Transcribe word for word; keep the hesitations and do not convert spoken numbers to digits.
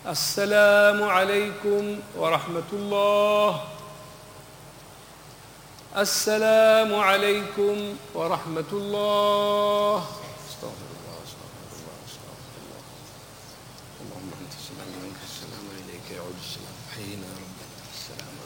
السلام عليكم ورحمة الله. السلام عليكم ورحمة الله. استغفر الله استغفر الله استغفر الله. اللهم أنت السلام ومنك السلام وإليك يعود السلام. حينا يا رب السلام